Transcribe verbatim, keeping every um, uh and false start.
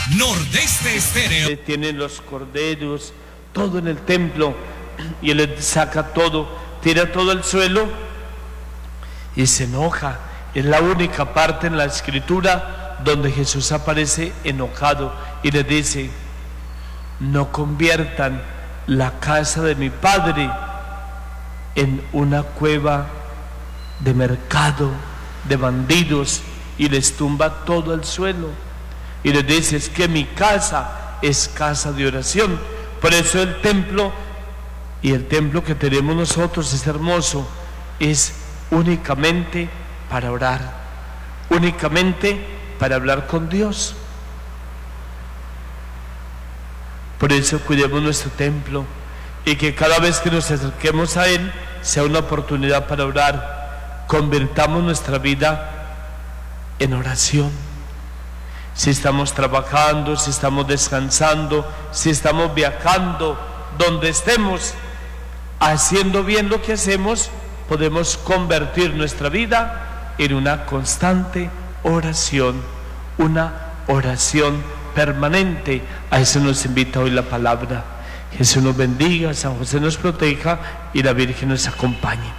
Nordeste Estéreo. Tienen los corderos, todo en el templo, y él saca todo, tira todo al suelo y se enoja. Es la única parte en la escritura donde Jesús aparece enojado y les dice: no conviertan la casa de mi Padre en una cueva de mercado, de bandidos, y les tumba todo al suelo y les dice: es que mi casa es casa de oración. Por eso el templo, y el templo que tenemos nosotros es hermoso, es únicamente para orar, únicamente para hablar con Dios. Por eso cuidemos nuestro templo, y que cada vez que nos acerquemos a él sea una oportunidad para orar. Convirtamos nuestra vida en oración. Si estamos trabajando, si estamos descansando, si estamos viajando, donde estemos, haciendo bien lo que hacemos, podemos convertir nuestra vida en una constante oración, una oración permanente. A eso nos invita hoy la palabra. Jesús nos bendiga, San José nos proteja y la Virgen nos acompañe.